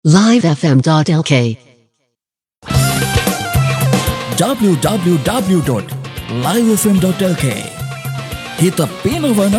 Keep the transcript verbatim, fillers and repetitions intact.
live f m dot l k w w w dot live f m dot l k. Hita pinavana